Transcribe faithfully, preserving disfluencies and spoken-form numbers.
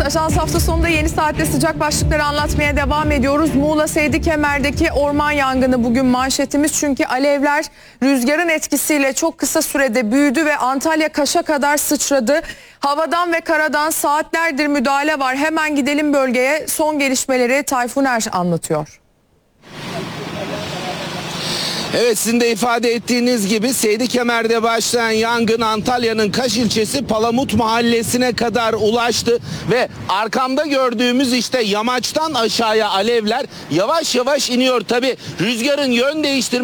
Ajans hafta sonunda Yeni Saat'te sıcak başlıkları anlatmaya devam ediyoruz. Muğla Seydikemer'deki orman yangını bugün manşetimiz. Çünkü alevler rüzgarın etkisiyle çok kısa sürede büyüdü ve Antalya Kaş'a kadar sıçradı. Havadan ve karadan saatlerdir müdahale var. Hemen gidelim bölgeye. Son gelişmeleri Tayfun Er anlatıyor. Evet, sizin de ifade ettiğiniz gibi Seydikemer'de başlayan yangın Antalya'nın Kaş ilçesi Palamut mahallesine kadar ulaştı ve arkamda gördüğümüz işte yamaçtan aşağıya alevler yavaş yavaş iniyor. Tabi rüzgarın yön değiştirmesi